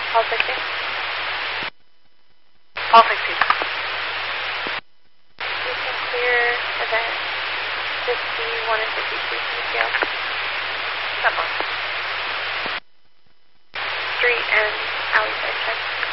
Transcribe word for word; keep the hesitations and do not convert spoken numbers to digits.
Paul sixteen. Paul sixteen. You can clear event fifty-one and fifty-two from the scale. Stop on. Street and alley side check.